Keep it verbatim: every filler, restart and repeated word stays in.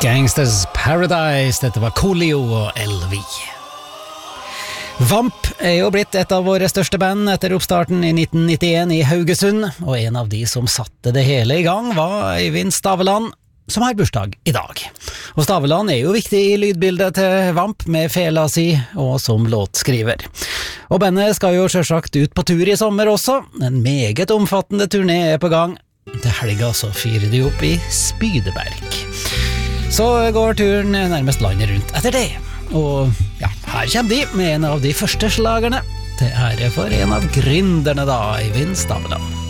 Gangsters Paradise, dette var Coolio og L V. Vamp er jo blitt et av våre største band etter oppstarten i nitten nittien i Haugesund, og en av de som satte det hele i gang var Øyvind Staveland, som har bursdag i dag. Og Staveland er jo viktig i lydbildet til Vamp med fela si og som låtskriver. Og bandet skal jo selvsagt ut på tur i sommer også, en meget omfattende turné er på gang. Til helga så fyrer de opp i Spydeberg. Så går turen nærmest landet rundt etter det. Og ja, her kommer de med en av de første slagerne, til ære for en av gründerne da, Øyvind Staveland.